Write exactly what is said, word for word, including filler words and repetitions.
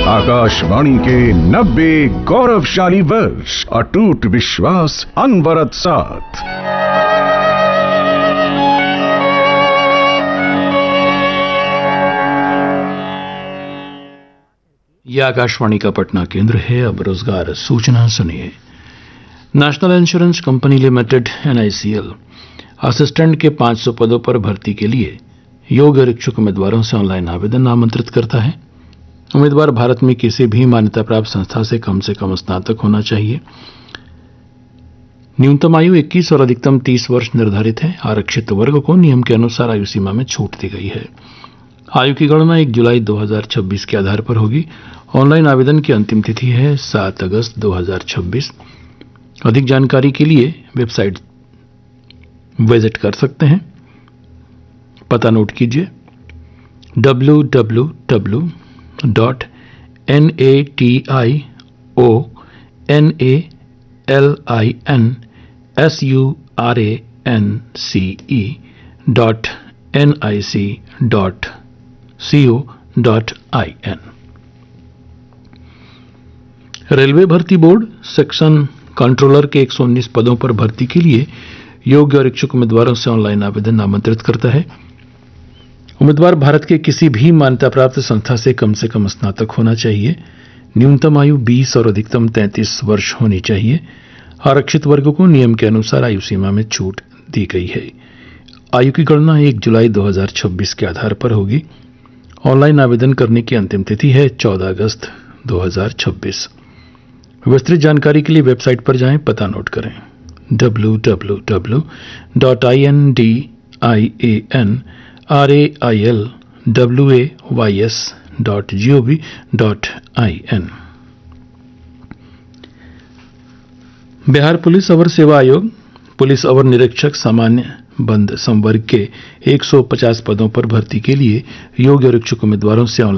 आकाशवाणी के नब्बे गौरवशाली वर्ष, अटूट विश्वास, अनवरत साथ। यह आकाशवाणी का पटना केंद्र है। अब रोजगार सूचना सुनिए। National insurance company limited N आई सी एल असिस्टेंट के पाँच सौ पदों पर भर्ती के लिए योग्य और इच्छुक उम्मीदवारों से ऑनलाइन आवेदन आमंत्रित करता है। उम्मीदवार भारत में किसी भी मान्यता प्राप्त संस्था से कम से कम स्नातक होना चाहिए। न्यूनतम आयु इक्कीस और अधिकतम तीस वर्ष निर्धारित है। आरक्षित वर्ग को नियम के अनुसार आयु सीमा में छूट दी गई है। आयु की गणना एक जुलाई दो हज़ार छब्बीस के आधार पर होगी। ऑनलाइन आवेदन की अंतिम तिथि है सात अगस्त दो हज़ार छब्बीस। अधिक जानकारी के लिए वेबसाइट विजिट कर सकते हैं। पता नोट कीजिए W W W dot N A T I O N A L I N S U R A N C E dot N I C dot C O dot I N. Railway भर्ती board section controller के एक सौ उन्नीस पदों पर भर्ती के लिए योग्य और इच्छुक उम्मीदवारों से ऑनलाइन आवेदन आमंत्रित करता है। उम्मीदवार भारत के किसी भी मान्यता प्राप्त संस्था से कम से कम स्नातक होना चाहिए। न्यूनतम आयु बीस और अधिकतम तैंतीस वर्ष होनी चाहिए। आरक्षित वर्ग को नियम के अनुसार आयु सीमा में छूट दी गई है। आयु की गणना एक जुलाई दो हज़ार छब्बीस के आधार पर होगी। ऑनलाइन आवेदन करने की अंतिम तिथि है चौदह अगस्त दो हज़ार छब्बीस। विस्तृत जानकारी के लिए वेबसाइट पर जाएं। पता नोट करें W W W dot I N D I A N R A I L W A Y S dot G O V dot I N. Bihar police अवर सेवा आयोग पुलिस अवर निरीक्षक सामान्य बंद संवर्ग के एक सौ पचास पदों पर भर्ती के लिए योग्य और इच्छुक उम्मीदवारों से ऑनलाइन